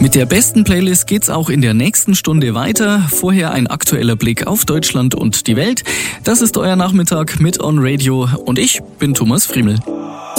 Mit der besten Playlist geht's auch in der nächsten Stunde weiter. Vorher ein aktueller Blick auf Deutschland und die Welt. Das ist euer Nachmittag mit On Radio und ich bin Thomas Friemel.